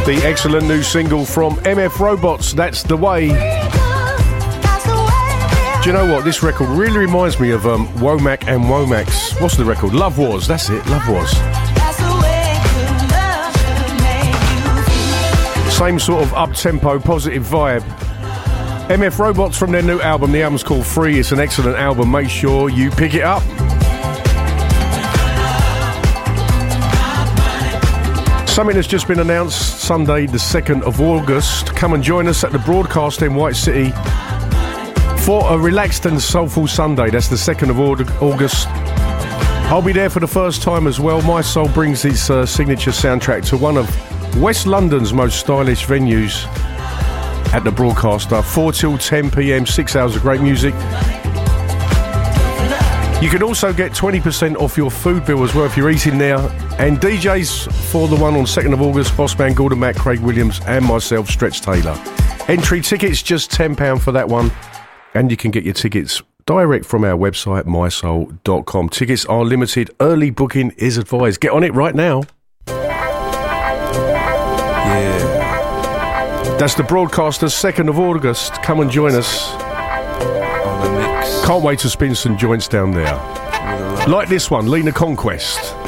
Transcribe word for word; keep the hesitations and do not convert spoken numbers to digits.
The excellent new single from M F Robots, That's the Way. Do you know what? This record really reminds me of um, Womack and Womack's. What's the record? Love Wars. That's it. Love Wars. Same sort of up-tempo, positive vibe. M F Robots from their new album. The album's called Free. It's an excellent album. Make sure you pick it up. Something that's just been announced, Sunday the second of August. Come and join us at the Broadcast in White City for a relaxed and soulful Sunday. That's the second of August. I'll be there for the first time as well. My Soul brings its uh, signature soundtrack to one of West London's most stylish venues at the Broadcaster. four till ten p.m, six hours of great music. You can also get twenty percent off your food bill as well if you're eating there. And D Js for the one on second of August, Bossman, Gordon Mac, Craig Williams and myself, Stretch Taylor. Entry tickets, just ten pounds for that one. And you can get your tickets direct from our website, my soul dot com. Tickets are limited. Early booking is advised. Get on it right now. Yeah. That's the Broadcaster, second of August. Come and join us. On the mix. Can't wait to spin some joints down there. Like this one, Lena Conquest.